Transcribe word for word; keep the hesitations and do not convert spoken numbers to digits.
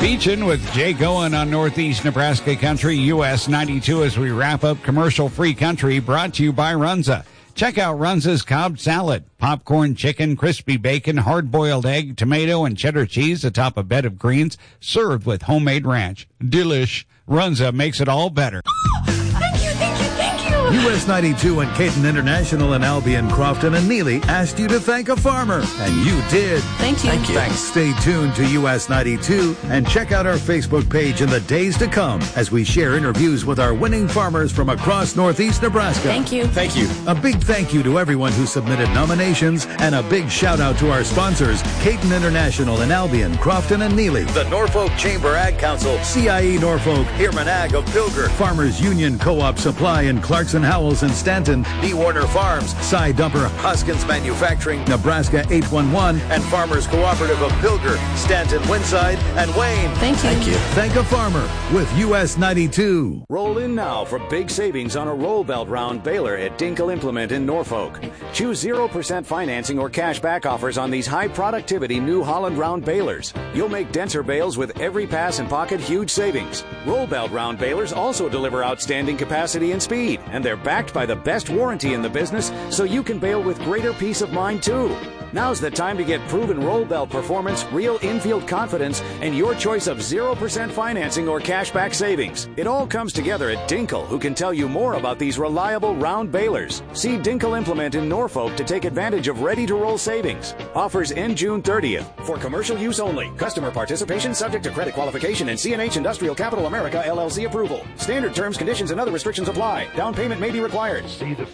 Beachin with Jake Owen on Northeast Nebraska Country, U S ninety-two, as we wrap up commercial-free country, brought to you by Runza. Check out Runza's Cobb salad, popcorn, chicken, crispy bacon, hard-boiled egg, tomato, and cheddar cheese atop a bed of greens, served with homemade ranch. Delish. Runza makes it all better. Thank you, thank you, thank you. U S ninety-two and Caton International and Albion, Crofton and Neely asked you to thank a farmer, and you did. Thank you. Thank you. Thanks. Stay tuned to U S ninety-two and check out our Facebook page in the days to come as we share interviews with our winning farmers from across Northeast Nebraska. Thank you. Thank you. A big thank you to everyone who submitted nominations, and a big shout out to our sponsors, Caton International and Albion, Crofton and Neely, the Norfolk Chamber Ag Council, C I E Norfolk, Ehrman Ag of Pilger, Farmers Union Co-op Supply in Clarkson Howells and Stanton, B. Warner Farms, Cy Dumper, Hoskins Manufacturing, Nebraska eight one one, and Farmers Cooperative of Pilger, Stanton, Winside, and Wayne. Thank you. Thank you. Thank a farmer with U S ninety-two. Roll in now for big savings on a roll belt round baler at Dinkle Implement in Norfolk. Choose zero percent financing or cash back offers on these high productivity New Holland round balers. You'll make denser bales with every pass and pocket huge savings. Roll belt round balers also deliver outstanding capacity and speed, and they're backed by the best warranty in the business, so you can bale with greater peace of mind too. Now's the time to get proven roll belt performance, real infield confidence, and your choice of zero percent financing or cashback savings. It all comes together at Dinkle, who can tell you more about these reliable round balers. See Dinkle Implement in Norfolk to take advantage of ready-to-roll savings. Offers end June thirtieth. For commercial use only. Customer participation subject to credit qualification and C and H Industrial Capital America L L C approval. Standard terms, conditions, and other restrictions apply. Down payment may be required.